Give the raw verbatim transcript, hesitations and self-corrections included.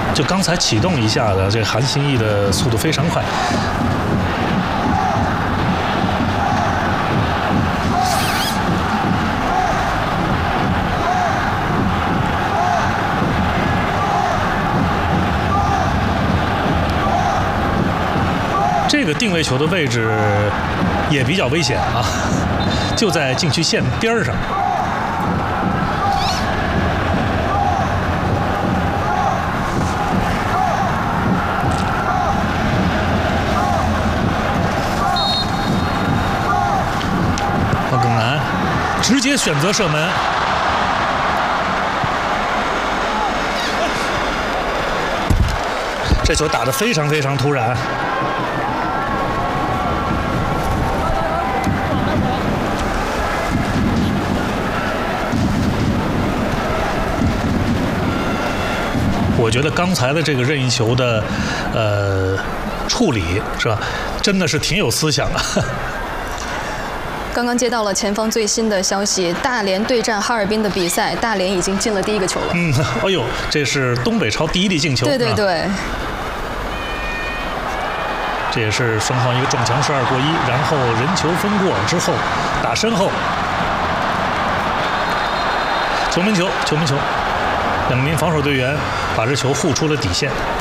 就刚才启动一下的这韩兴义的速度非常快。这个定位球的位置也比较危险啊，就在禁区线边上。黄耿南直接选择射门。这球打得非常非常突然。我觉得刚才的这个任意球的，呃，处理是吧，真的是挺有思想的。 刚刚接到了前方最新的消息，大连对战哈尔滨的比赛，大连已经进了第一个球了。 嗯，哎呦，这是东北超第一粒进球。 对对对。 这也是双方一个撞墙十二过一，然后人球分过之后打身后，球门球，球门球。两名防守队员把这球护出了底线。